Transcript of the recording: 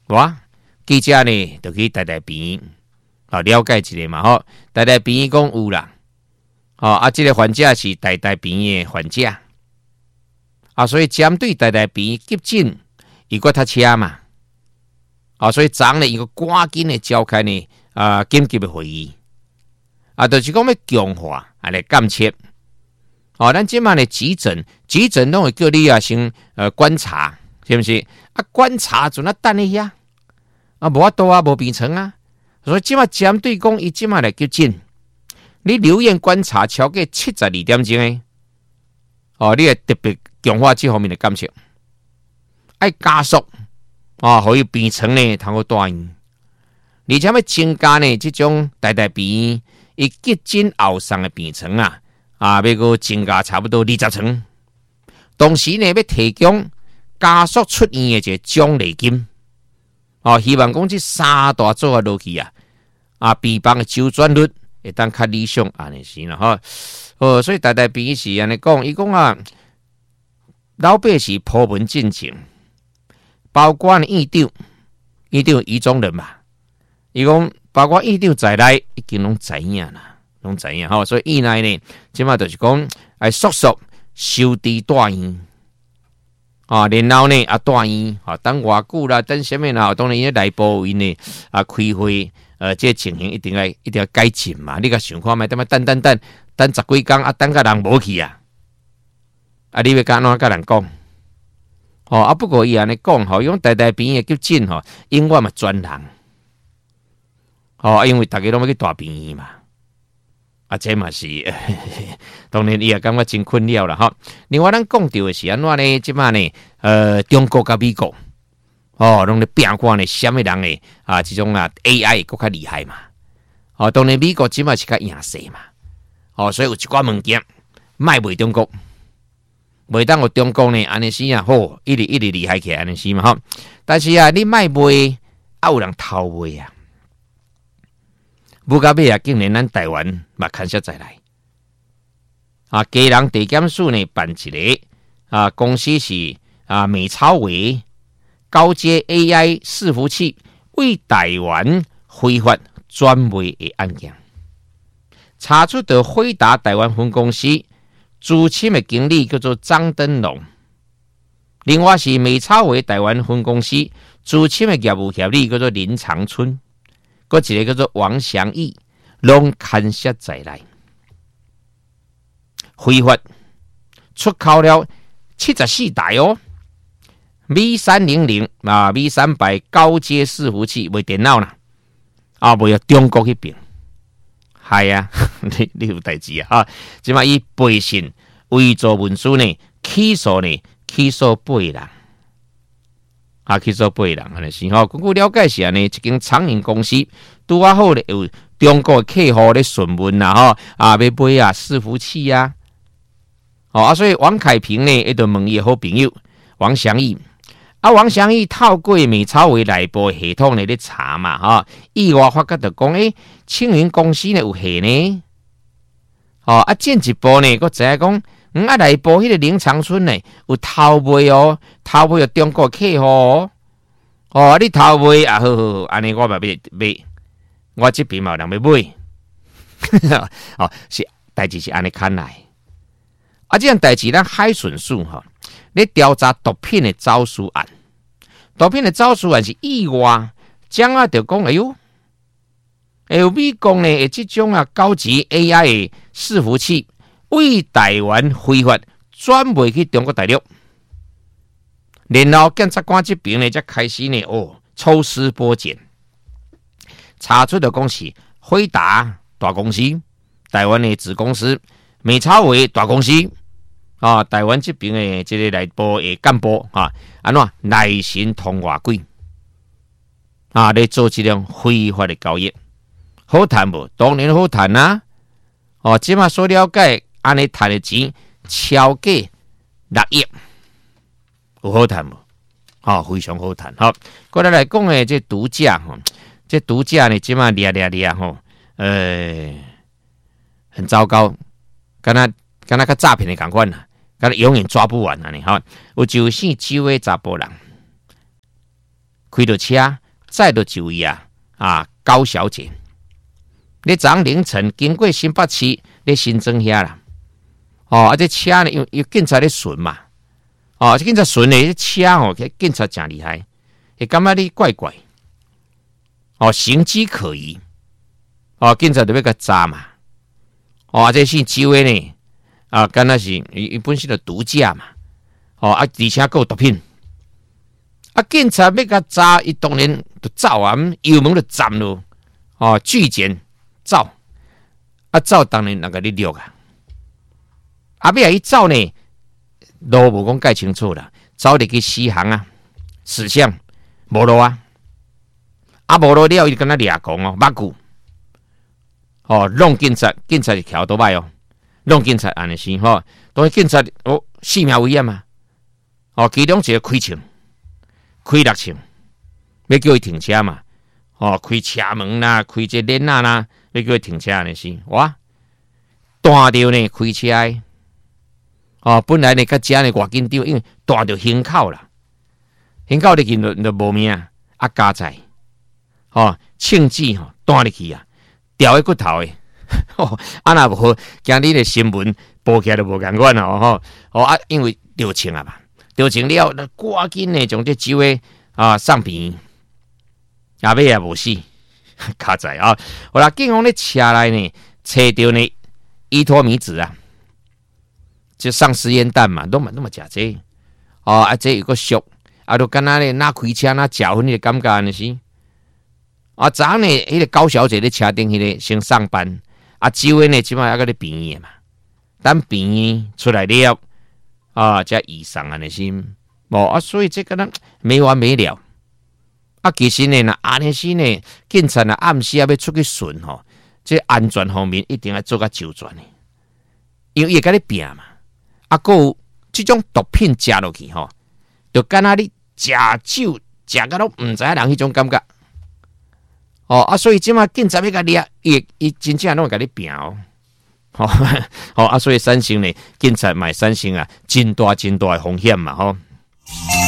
哇，记者呢就去台边了解一下嘛吼，台边讲有啦，这个患者是台边的患者所以针对台边急诊，伊个他车嘛，所以昨呢伊个赶紧的召开呢紧急的会议就是讲要强化来监测。咱即马呢急诊拢会叫你先观察，是不是？观察阵等一下无法度无病床所以即马针对讲伊即马来急诊，你留院观察超过72点钟你会特别强化这方面的监测，爱加速互伊病床呢通好大院，而且要增加呢这种台边伊急诊后送的病床要个增加差不多20床，同时呢要提供加速出院的一个奖励金希望讲这三大组落去病房的周转率会当较理想安尼是啦所以台边是安尼讲，伊讲老百姓普遍进前，包括院长余中人嘛，伊讲包括院长在内已经拢知影啦。拢知影所以院内呢，即马就是讲要速速收治大院然后呢大院等偌久啦，等什么啦，当然因内部因呢开会这情形一定要改进嘛。你甲想看觅，等10几天等甲人无去你要甲哪甲人讲不过伊安尼讲伊讲台边的急诊永远嘛专人因为大家拢要去大病院嘛。这嘛是当然伊也感觉真困扰啦另外咱讲到的是安怎呢？即马呢中国甲美国拢咧拼看呢什么人的这种AI 更较厉害嘛当然美国即马是较赢势嘛所以有一寡物件卖卖中国，袂当有中国呢安尼是一直厉害起来安尼是嘛但是你卖卖有人偷卖不到尾竟然咱台湾嘛看下再来家人地检署呢办一个公司是美超微高阶 AI 伺服器为台湾非法转卖的案件，查出的辉达台湾分公司资深的经理叫做张登龙，另外是美超微台湾分公司资深的业务协理叫做林长春，还一个叫做王祥义，拢牵涉在内，非法出口了74台V300 V300 高阶伺服器卖电脑啦卖到中国那边，系你有代志即马以背信伪造文书呢起诉8人起诉8人安尼是根据了解是安尼，一间长营公司拄好咧有中国的客户咧询问要买伺服器所以王凯平呢一直问伊好朋友王祥义王祥义透过美超微内部系统咧查嘛意外发觉到讲青云公司呢有下呢进一步呢佫知影讲内部迄个林长春呢有偷卖偷卖中国客户你偷卖好安尼我嘛买我这边嘛有人要买是代志是安尼看来这样代志咱海巡署咧调查毒品的走私案，毒品的走私案是意外掌握到讲美国呢这种高级 AI 的伺服器为台湾非法转卖去中国大陆，然后检察官这边呢才开始呢抽丝剥茧，查出的讲是辉达大公司台湾的子公司美超微大公司台湾这边的这个内部的干部安怎内神通外鬼来做这种非法的交易，好谈无？当然好谈即马所了解安尼谈的钱超过6亿，有好谈无？非常好谈过来讲的这毒驾这毒驾呢即马掠很糟糕，敢若个诈骗的同款敢若永远抓不完有94周的查甫人开着车，载着一位高小姐。你早上凌晨经过新北市，咧新庄遐啦。这车呢，有警察咧巡嘛。这警察巡的车警察真厉害，会感觉你怪怪。形迹可疑。警察就要甲查嘛。这是周的呢。敢若是伊本身就毒驾嘛。而且还有毒品。警察要甲查，伊当然就走啊，油门就站咯。拒检走。走当然人甲你录啊。尾伊走呢，路无讲介清楚啦，走入去死巷啊，死巷无路啊。无路了，伊敢若掠狂目骨。弄警察是桥倒摆弄警察安尼是当然警察性命危险嘛。其中一个开枪，开6枪，要叫伊停车嘛。开车门啦，开这链啦，要叫伊停车安尼是哇，弹着呢开车的。本来呢，较遮呢外紧张，因为弹着胸口啦，胸口入去就无命加在。枪支弹入去掉喺骨头诶，若无好，今日的新闻报起来就无共款咯，因为丢枪嘛，丢枪了，赶紧呢将这酒诶送病，尾也无死，卡在好啦，警方咧车内呢，找到呢伊托米子就丧尸烟弹嘛，都嘛食这，这有个俗，都敢若咧拿开车拿食薰的感觉安是。昨昏呢，迄个高小姐咧车顶迄个先上班，周围呢即摆还搁咧病院嘛，等病院出来了，才移送安尼先，所以这个呢没完没了。其实呢，安尼是呢，警察暗时要出去巡这安全方面一定要做个周全的，因为伊甲你拼嘛，还有这种毒品食落去就敢若你食酒食到都唔知人迄种感觉。所以即马警察要甲掠，伊真正拢会甲你拼所以产生呢，警察买产生真大的风险嘛